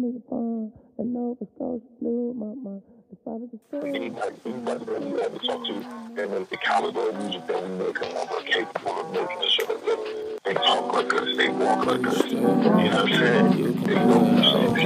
me the phone. The Nova Scotia blue, my. The father the Anybody that you ever talk to, and the caliber of music that we make are never capable of making a show. They talk like us, they walk like us. You know what I'm saying? They know the same